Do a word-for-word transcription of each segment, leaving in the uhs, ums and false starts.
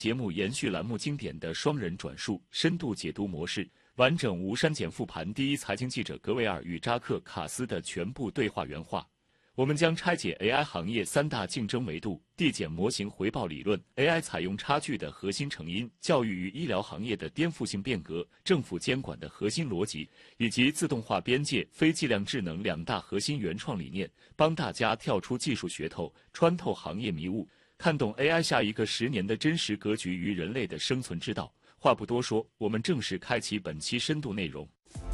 节目延续栏目经典的双人转述深度解读模式，完整无删减复盘第一财经记者格维尔与扎克·卡斯的全部对话原话。我们将拆解 A I 行业三大竞争维度、递减模型回报理论、A I 采用差距的核心成因、教育与医疗行业的颠覆性变革、政府监管的核心逻辑，以及自动化边界、非计量智能两大核心原创理念，帮大家跳出技术噱头，穿透行业迷雾，看懂 A I 下一个十年的真实格局与人类的生存之道。话不多说，我们正式开启本期深度内容。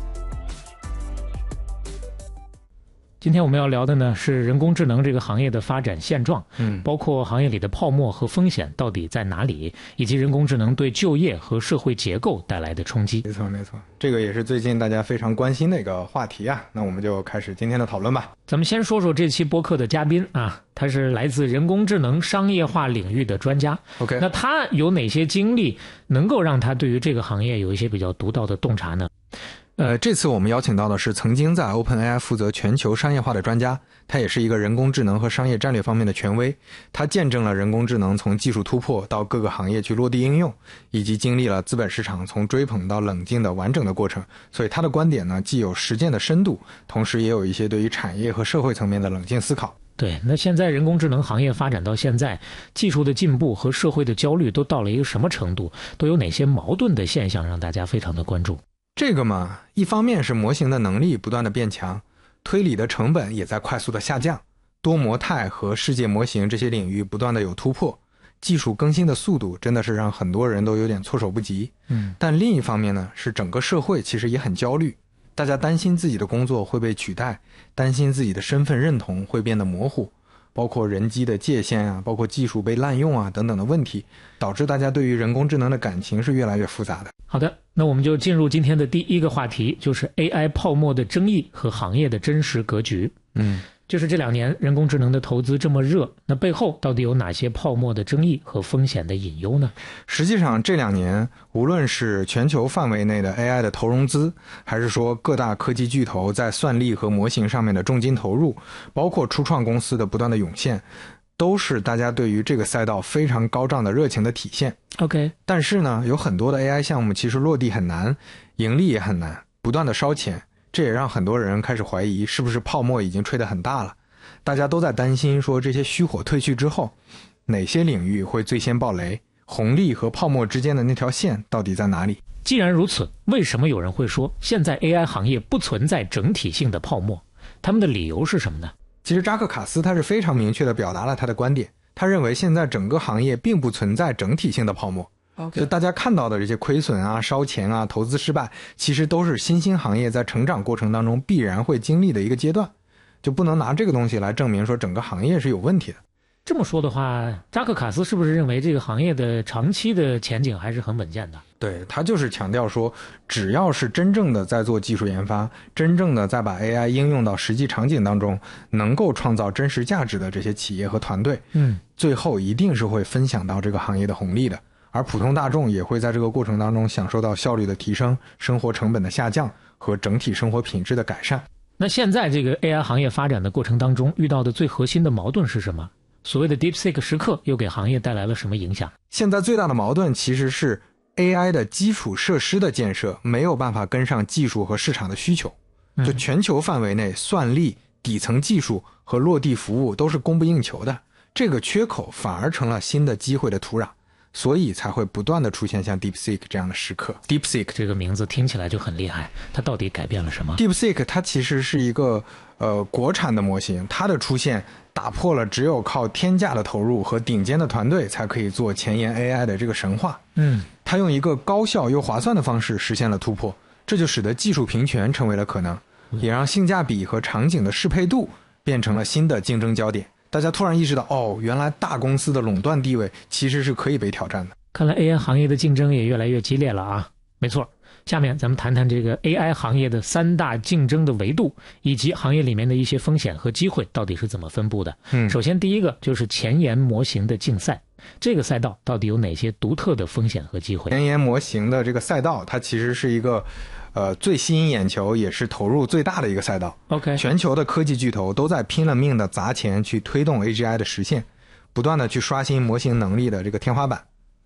今天我们要聊的呢是人工智能这个行业的发展现状， 嗯， 包括行业里的泡沫和风险到底在哪里，以及人工智能对就业和社会结构带来的冲击。 没错没错，这个也是最近大家非常关心的一个话题啊。那我们就开始今天的讨论吧。 咱们先说说这期播客的嘉宾啊，他是来自人工智能商业化领域的专家。 OK， 那他有哪些经历能够让他对于这个行业有一些比较独到的洞察呢？ 呃，这次我们邀请到的是曾经在 OpenAI 负责全球商业化的专家，他也是一个人工智能和商业战略方面的权威。他见证了人工智能从技术突破到各个行业去落地应用，以及经历了资本市场从追捧到冷静的完整的过程。所以他的观点呢，既有实践的深度，同时也有一些对于产业和社会层面的冷静思考。 对，那现在人工智能行业发展到现在，技术的进步和社会的焦虑都到了一个什么程度？都有哪些矛盾的现象让大家非常的关注？ 这个嘛，一方面是模型的能力不断的变强，推理的成本也在快速的下降，多模态和世界模型这些领域不断的有突破，技术更新的速度真的是让很多人都有点措手不及。 嗯， 但另一方面呢，是整个社会其实也很焦虑，大家担心自己的工作会被取代，担心自己的身份认同会变得模糊，包括人机的界限啊，包括技术被滥用啊等等的问题，导致大家对于人工智能的感情是越来越复杂的。 好的，那我们就进入今天的第一个话题，就是 A I 泡沫的争议和行业的真实格局。 嗯， 就是这两年人工智能的投资这么热，那背后到底有哪些泡沫的争议和风险的隐忧呢？ 实际上这两年无论是全球范围内的 A I 的投融资，还是说各大科技巨头在算力和模型上面的重金投入，包括初创公司的不断的涌现，都是大家对于这个赛道非常高涨的热情的体现。 OK， 但是呢，有很多的 A I 项目其实落地很难，盈利也很难，不断的烧钱，这也让很多人开始怀疑是不是泡沫已经吹得很大了。大家都在担心说这些虚火退去之后，哪些领域会最先爆雷，红利和泡沫之间的那条线到底在哪里。 既然如此，为什么有人会说现在 A I 行业不存在整体性的泡沫？他们的理由是什么呢？ 其实扎克卡斯他是非常明确地表达了他的观点，他认为现在整个行业并不存在整体性的泡沫。 Okay. 就大家看到的这些亏损啊、烧钱啊、投资失败，其实都是新兴行业在成长过程当中必然会经历的一个阶段，就不能拿这个东西来证明说整个行业是有问题的。 这么说的话，扎克卡斯是不是认为这个行业的长期的前景还是很稳健的？ 对，他就是强调说，只要是真正的在做技术研发，真正的在把 A I 应用到实际场景当中，能够创造真实价值的这些企业和团队， 嗯， 最后一定是会分享到这个行业的红利的，而普通大众也会在这个过程当中享受到效率的提升、生活成本的下降和整体生活品质的改善。 那现在这个 A I 行业发展的过程当中遇到的最核心的矛盾是什么？所谓的 DeepSeek 时刻又给行业带来了什么影响？ 现在最大的矛盾其实是 A I 的基础设施的建设没有办法跟上技术和市场的需求，就全球范围内算力、底层技术和落地服务都是供不应求的，这个缺口反而成了新的机会的土壤，所以才会不断的出现像 DeepSeek 这样的时刻。 DeepSeek 这个名字听起来就很厉害，它到底改变了什么？ DeepSeek 它其实是一个呃国产的模型，它的出现打破了只有靠天价的投入和顶尖的团队才可以做前沿 A I 的这个神话。 嗯， 它用一个高效又划算的方式实现了突破，这就使得技术平权成为了可能，也让性价比和场景的适配度变成了新的竞争焦点。大家突然意识到，哦，原来大公司的垄断地位其实是可以被挑战的。 看来 A I 行业的竞争也越来越激烈了啊。没错，下面咱们谈谈这个 A I 行业的三大竞争的维度，以及行业里面的一些风险和机会到底是怎么分布的。 嗯， 首先第一个就是前沿模型的竞赛，这个赛道到底有哪些独特的风险和机会？ 前沿模型的这个赛道，它其实是一个呃最吸引眼球也是投入最大的一个赛道。 OK， 全球的科技巨头都在拼了命的砸钱去推动 A G I 的实现，不断的去刷新模型能力的这个天花板。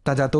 大家都